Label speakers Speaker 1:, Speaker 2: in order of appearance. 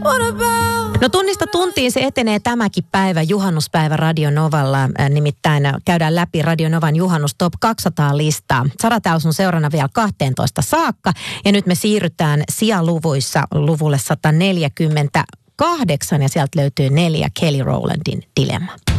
Speaker 1: No tunnista tuntiin se etenee tämäkin päivä, juhannuspäivä Radio Novalla. Nimittäin käydään läpi Radio Novan juhannus Top 200-listaa. Saratäys on seurana vielä 12 saakka. Ja nyt me siirrytään sijaluvuissa luvulle 148 ja sieltä löytyy 4 Kelly Rowlandin Dilemma.